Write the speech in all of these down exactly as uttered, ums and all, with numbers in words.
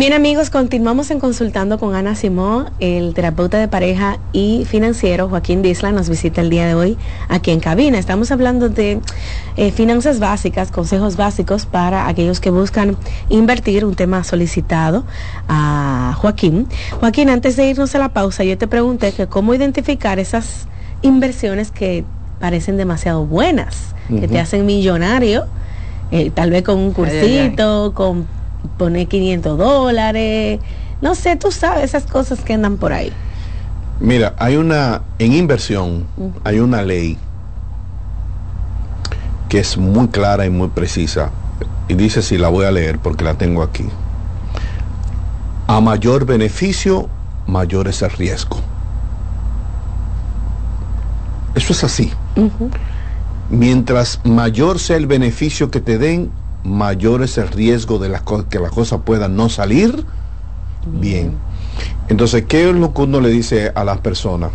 Bien, amigos, continuamos en Consultando con Ana Simón. El terapeuta de pareja y financiero Joaquín Disla nos visita el día de hoy aquí en cabina. Estamos hablando de eh, finanzas básicas, consejos básicos para aquellos que buscan invertir, un tema solicitado a Joaquín. Joaquín, antes de irnos a la pausa, yo te pregunté que cómo identificar esas inversiones que parecen demasiado buenas, uh-huh. que te hacen millonario, eh, tal vez con un cursito, ay, ay, ay. con poner quinientos dólares, no sé, tú sabes esas cosas que andan por ahí. Mira, hay una, en inversión, uh-huh. hay una ley que es muy clara y muy precisa, y dice, si la voy a leer porque la tengo aquí: a mayor beneficio, mayor es el riesgo. Eso es así. Uh-huh. Mientras mayor sea el beneficio que te den, mayor es el riesgo de las co- que las cosas puedan no salir bien. Entonces, ¿qué es lo que uno le dice a las personas?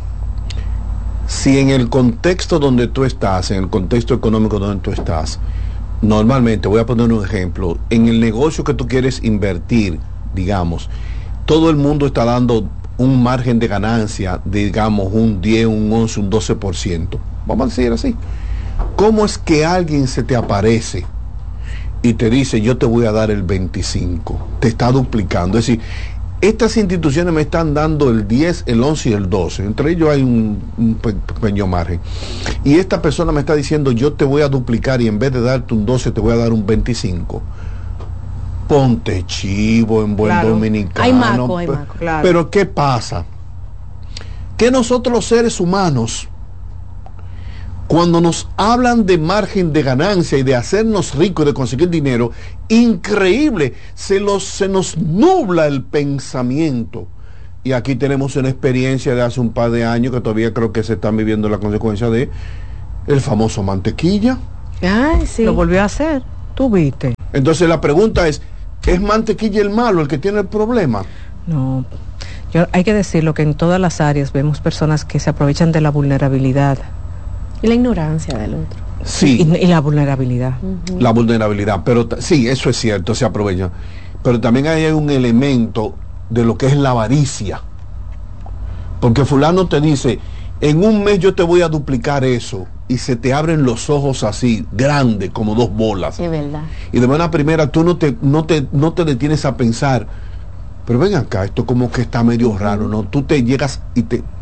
Si en el contexto donde tú estás, en el contexto económico donde tú estás, normalmente, voy a poner un ejemplo, en el negocio que tú quieres invertir, digamos, todo el mundo está dando un margen de ganancia de, digamos, un diez, un once, un doce por ciento. Vamos a decir así. ¿Cómo es que alguien se te aparece y te dice, yo te voy a dar el veinticinco? Te está duplicando. Es decir, estas instituciones me están dando el diez, el once y el doce. Entre ellos hay un, un pequeño margen. Y esta persona me está diciendo, yo te voy a duplicar y en vez de darte un doce, te voy a dar un veinticinco. Ponte chivo en buen claro. dominicano. Hay maco, hay maco, claro. Pero ¿qué pasa? Que nosotros los seres humanos, cuando nos hablan de margen de ganancia y de hacernos ricos y de conseguir dinero, increíble, se, los, se nos nubla el pensamiento. Y aquí tenemos una experiencia de hace un par de años que todavía creo que se están viviendo la consecuencia de el famoso mantequilla. Ay, sí. Lo volvió a hacer, tú viste. Entonces la pregunta es, ¿es mantequilla el malo el que tiene el problema? No, yo, hay que decirlo que en todas las áreas vemos personas que se aprovechan de la vulnerabilidad. Y la ignorancia del otro. Sí. Y, y la vulnerabilidad. Uh-huh. La vulnerabilidad, pero t- sí, eso es cierto, se aprovecha. Pero también hay un elemento de lo que es la avaricia. Porque fulano te dice, en un mes yo te voy a duplicar eso, y se te abren los ojos así, grandes, como dos bolas. Es verdad. Y de manera primera tú no te, no te, no te detienes a pensar, pero ven acá, esto como que está medio raro, ¿no? Tú te llegas y te,